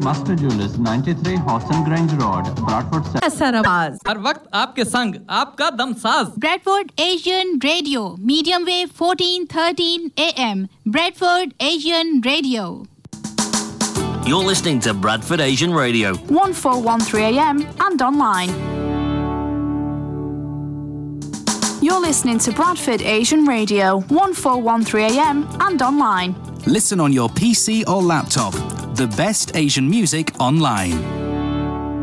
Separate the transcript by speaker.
Speaker 1: Master Jewelers, 93 Hosson Grange Road, Bradford.
Speaker 2: सरआवाज
Speaker 3: हर वक्त आपके संग आपका Damsaz
Speaker 4: Bradford Asian Radio, medium wave 1413 AM. Bradford Asian Radio.
Speaker 5: You're listening to Bradford Asian Radio.
Speaker 6: 1413 AM and online. You're listening to Bradford Asian Radio, 1413 AM and online.
Speaker 7: Listen on your PC or laptop. The best Asian music online.